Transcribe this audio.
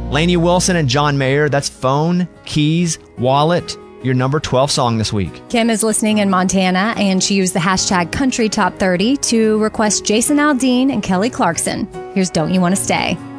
Lainey Wilson and John Mayer, that's Phone, Keys, Wallet, your number 12 song this week. Kim is listening in Montana, and she used the hashtag Country Top 30 to request Jason Aldean and Kelly Clarkson. Here's Don't You Want to Stay.